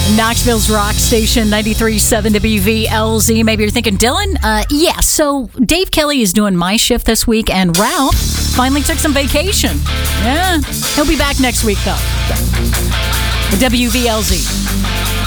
Knoxville's rock station, 93.7 WVLZ. Maybe you're thinking, Dylan? Yeah, so Dave Kelly is doing my shift this week, and Ralph finally took some vacation. Yeah, he'll be back next week, though. WVLZ.